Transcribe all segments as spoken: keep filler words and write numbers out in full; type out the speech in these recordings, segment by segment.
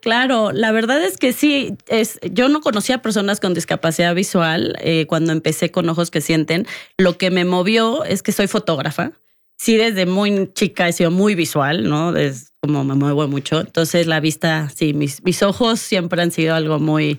Claro, la verdad es que sí. Es, yo no conocía personas con discapacidad visual eh, cuando empecé con Ojos que Sienten. Lo que me movió es que soy fotógrafa. Sí, desde muy chica he sido muy visual, ¿no? Es como me muevo mucho. Entonces la vista, sí, mis, mis ojos siempre han sido algo muy,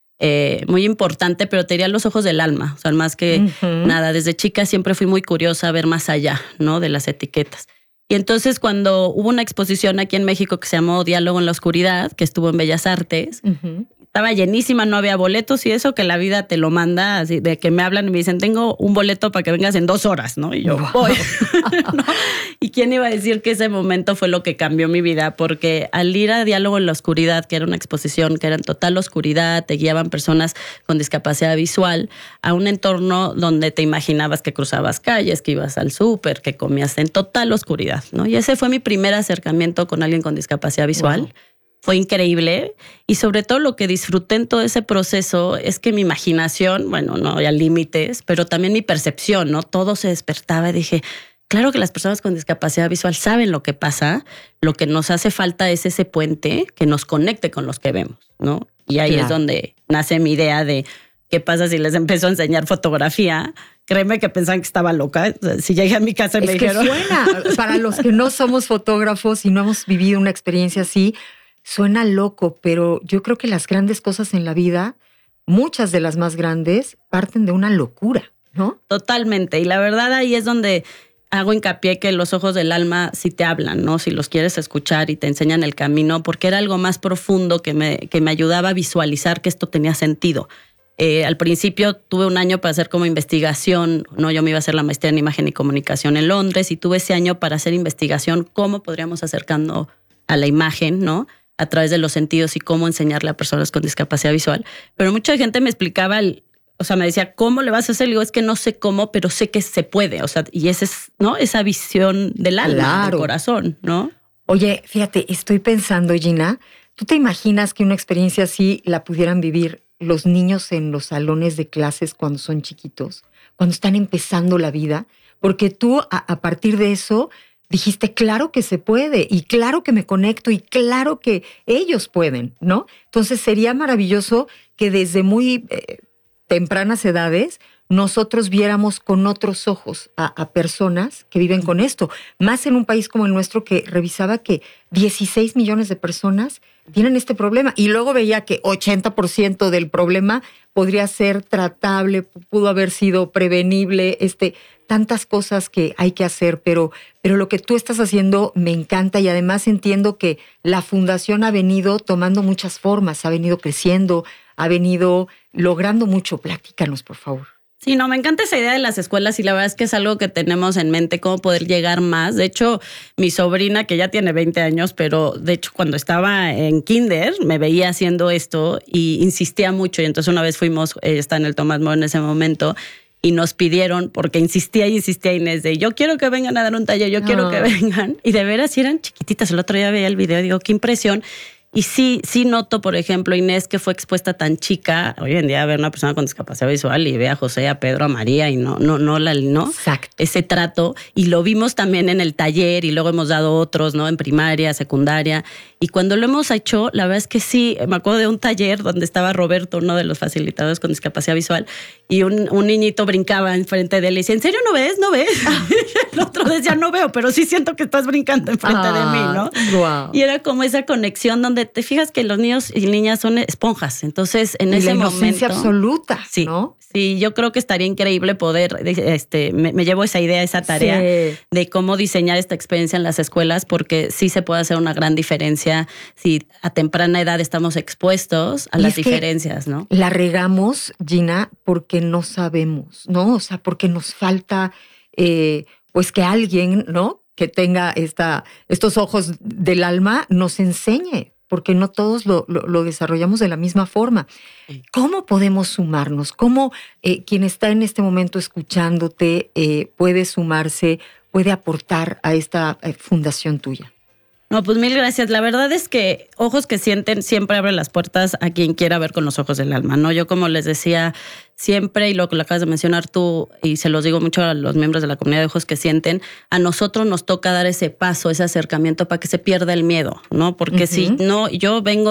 eh, muy importante, pero te diría los ojos del alma. O sea, más que uh-huh. nada, desde chica siempre fui muy curiosa a ver más allá, ¿no? De las etiquetas. Y entonces cuando hubo una exposición aquí en México que se llamó Diálogo en la Oscuridad, que estuvo en Bellas Artes, uh-huh. estaba llenísima, no había boletos y eso que la vida te lo manda, así de que me hablan y me dicen, tengo un boleto para que vengas en dos horas, ¿no? Y yo, wow. voy. ¿No? ¿Y quién iba a decir que ese momento fue lo que cambió mi vida? Porque al ir a Diálogo en la Oscuridad, que era una exposición que era en total oscuridad, te guiaban personas con discapacidad visual a un entorno donde te imaginabas que cruzabas calles, que ibas al súper, que comías en total oscuridad, ¿no? Y ese fue mi primer acercamiento con alguien con discapacidad visual. Wow. Fue increíble y sobre todo lo que disfruté en todo ese proceso es que mi imaginación, bueno, no había límites, pero también mi percepción, ¿no? Todo se despertaba y dije, claro que las personas con discapacidad visual saben lo que pasa, lo que nos hace falta es ese puente que nos conecte con los que vemos, ¿no? Y ahí claro. es donde nace mi idea de qué pasa si les empiezo a enseñar fotografía. Créeme que pensaban que estaba loca. Si llegué a mi casa y es me que dijeron... suena, para los que no somos fotógrafos y no hemos vivido una experiencia así, suena loco, pero yo creo que las grandes cosas en la vida, muchas de las más grandes, parten de una locura, ¿no? Totalmente. Y la verdad ahí es donde hago hincapié que los ojos del alma sí te hablan, ¿no? Si los quieres escuchar y te enseñan el camino, porque era algo más profundo que me, que me ayudaba a visualizar que esto tenía sentido. Eh, al principio tuve un año para hacer como investigación, ¿no? Yo me iba a hacer la maestría en imagen y comunicación en Londres y tuve ese año para hacer investigación, cómo podríamos acercando a la imagen, ¿no? A través de los sentidos y cómo enseñarle a personas con discapacidad visual. Pero mucha gente me explicaba, el, o sea, me decía, ¿cómo le vas a hacer? Le digo, es que no sé cómo, pero sé que se puede. O sea, y esa es, ¿no? Esa visión del alma, claro. del corazón, ¿no? Oye, fíjate, estoy pensando, Gina, ¿tú te imaginas que una experiencia así la pudieran vivir los niños en los salones de clases cuando son chiquitos, cuando están empezando la vida? Porque tú, a, a partir de eso, dijiste, claro que se puede, y claro que me conecto, y claro que ellos pueden, ¿no? Entonces sería maravilloso que desde muy eh, tempranas edades nosotros viéramos con otros ojos a, a personas que viven con esto. Más en un país como el nuestro que revisaba que dieciséis millones de personas tienen este problema. Y luego veía que ochenta por ciento del problema podría ser tratable, pudo haber sido prevenible, este, tantas cosas que hay que hacer, pero, pero lo que tú estás haciendo me encanta y además entiendo que la fundación ha venido tomando muchas formas, ha venido creciendo, ha venido logrando mucho. Platícanos, por favor. Sí, no, me encanta esa idea de las escuelas y la verdad es que es algo que tenemos en mente, cómo poder llegar más. De hecho, mi sobrina, que ya tiene veinte años, pero de hecho cuando estaba en kinder me veía haciendo esto y insistía mucho. Y entonces una vez fuimos, ella está en el Tomás Moro en ese momento, y nos pidieron, porque insistía y insistía Inés, de yo quiero que vengan a dar un taller, yo oh. quiero que vengan. Y de veras, si eran chiquititas. El otro día veía el video y digo, qué impresión. Y sí, sí noto, por ejemplo, Inés, que fue expuesta tan chica, hoy en día ver una persona con discapacidad visual y ve a José, a Pedro, a María y no, no, no, la, no, exacto. Ese trato. Y lo vimos también en el taller y luego hemos dado otros, ¿no? En primaria, secundaria. Y cuando lo hemos hecho, la verdad es que sí, me acuerdo de un taller donde estaba Roberto, uno de los facilitadores con discapacidad visual, y un, un niñito brincaba enfrente de él y decía, ¿en serio no ves? ¿No ves? El otro decía, no veo, pero sí siento que estás brincando enfrente ah, de mí, ¿no? Wow. Y era como esa conexión donde te fijas que los niños y niñas son esponjas. Entonces, en y ese la inocencia momento, absoluta, sí, ¿no? Sí, yo creo que estaría increíble poder, este, me, me llevo esa idea, esa tarea sí. de cómo diseñar esta experiencia en las escuelas, porque sí se puede hacer una gran diferencia si a temprana edad estamos expuestos a y las es diferencias, ¿no? La regamos, Gina, porque no sabemos, ¿no? O sea, porque nos falta, eh, pues que alguien, ¿no? Que tenga esta, estos ojos del alma nos enseñe, porque no todos lo, lo, lo desarrollamos de la misma forma. ¿Cómo podemos sumarnos? ¿Cómo eh, quien está en este momento escuchándote eh, puede sumarse, puede aportar a esta eh, fundación tuya? No, pues mil gracias. La verdad es que Ojos que Sienten siempre abre las puertas a quien quiera ver con los ojos del alma, ¿no? Yo, como les decía siempre, y lo que lo acabas de mencionar tú, y se los digo mucho a los miembros de la comunidad de Ojos que Sienten, a nosotros nos toca dar ese paso, ese acercamiento para que se pierda el miedo, ¿no? Porque uh-huh. si no, yo vengo